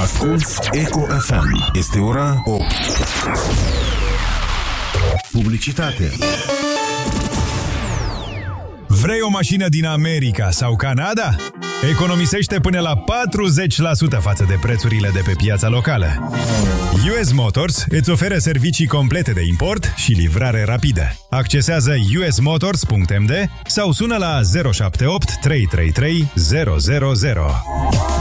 Asculți Eco FM. Este ora 8. Publicitate. Vrei o mașină din America sau Canada? Economisește până la 40% față de prețurile de pe piața locală. US Motors îți oferă servicii complete de import și livrare rapidă. Accesează usmotors.md sau sună la 078 333 000.